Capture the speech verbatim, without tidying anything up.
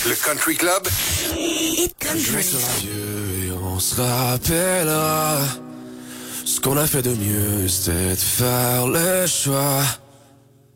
Le Country Club. Hit Country. Et on se rappellera ce qu'on a fait de mieux, c'était de faire le choix